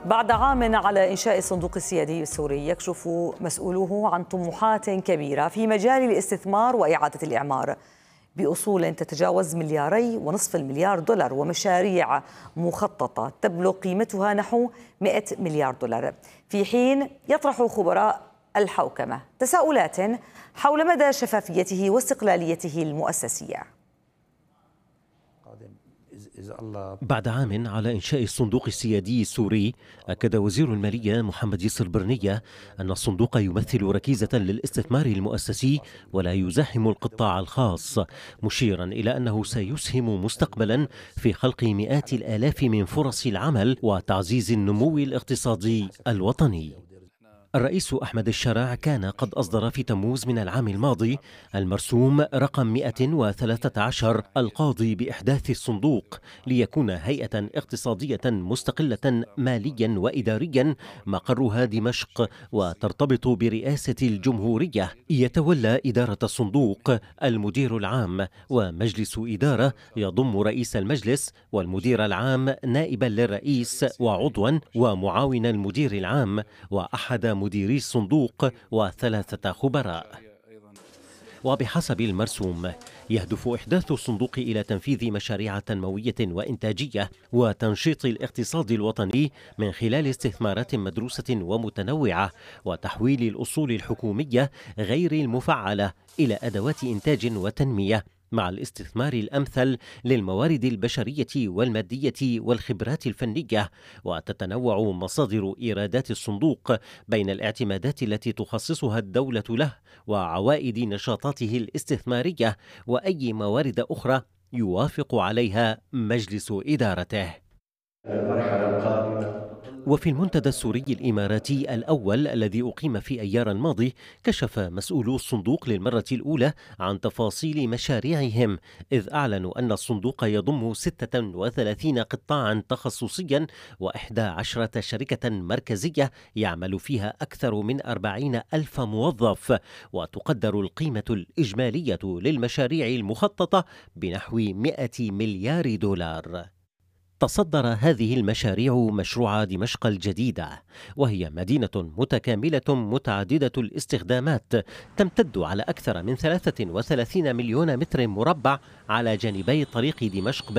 بعد عام على إنشاء الصندوق السيادي السوري، يكشف مسؤولوه عن طموحات كبيرة في مجال الاستثمار وإعادة الإعمار بأصول تتجاوز $2.5 مليار ومشاريع مخططة تبلغ قيمتها نحو $100 مليار، في حين يطرح خبراء الحوكمة تساؤلات حول مدى شفافيته واستقلاليته المؤسسية. بعد عام على إنشاء الصندوق السيادي السوري، أكد وزير المالية محمد يسر برنية أن الصندوق يمثل ركيزة للاستثمار المؤسسي ولا يزاحم القطاع الخاص، مشيرا إلى أنه سيسهم مستقبلا في خلق مئات الآلاف من فرص العمل وتعزيز النمو الاقتصادي الوطني. الرئيس أحمد الشرع كان قد أصدر في تموز من العام الماضي المرسوم رقم 113 القاضي بإحداث الصندوق ليكون هيئة اقتصادية مستقلة ماليا وإداريا مقرها دمشق وترتبط برئاسة الجمهورية. يتولى إدارة الصندوق المدير العام ومجلس إدارة يضم رئيس المجلس والمدير العام نائبا للرئيس وعضوا ومعاون المدير العام وأحد مديري الصندوق و3 خبراء. وبحسب المرسوم يهدف إحداث الصندوق إلى تنفيذ مشاريع تنموية وإنتاجية وتنشيط الاقتصاد الوطني من خلال استثمارات مدروسة ومتنوعة وتحويل الأصول الحكومية غير المفعلة إلى أدوات إنتاج وتنمية، مع الاستثمار الأمثل للموارد البشرية والمادية والخبرات الفنية. وتتنوع مصادر إيرادات الصندوق بين الاعتمادات التي تخصصها الدولة له وعوائد نشاطاته الاستثمارية وأي موارد أخرى يوافق عليها مجلس إدارته. المرحلة القادمة. وفي المنتدى السوري الإماراتي الأول الذي أقيم في أيار الماضي، كشف مسؤولو الصندوق للمرة الأولى عن تفاصيل مشاريعهم، إذ أعلنوا أن الصندوق يضم 36 قطاعا تخصصيا و11 شركة مركزية يعمل فيها أكثر من 40,000 موظف، وتقدر القيمة الإجمالية للمشاريع المخططة بنحو $100 مليار. تصدر هذه المشاريع مشروع دمشق الجديدة، وهي مدينة متكاملة متعددة الاستخدامات تمتد على أكثر من 33 مليون متر مربع على جانبي طريق دمشق